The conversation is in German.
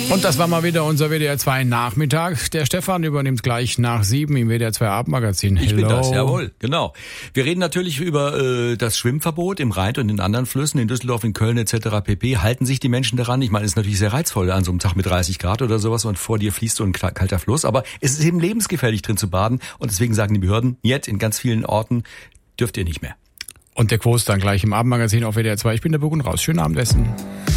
Und das war mal wieder unser WDR 2 Nachmittag. Der Stefan übernimmt gleich nach 7 im WDR 2 Abendmagazin. Ich bin das, jawohl, genau. Wir reden natürlich über das Schwimmverbot im Rhein und in anderen Flüssen, in Düsseldorf, in Köln etc. pp. Halten sich die Menschen daran? Ich meine, es ist natürlich sehr reizvoll an so einem Tag mit 30 Grad oder sowas und vor dir fließt so ein kalter Fluss. Aber es ist eben lebensgefährlich drin zu baden und deswegen sagen die Behörden, jetzt in ganz vielen Orten dürft ihr nicht mehr. Und der Quote dann gleich im Abendmagazin auf WDR 2. Ich bin der Burg und raus. Schönen Abendessen.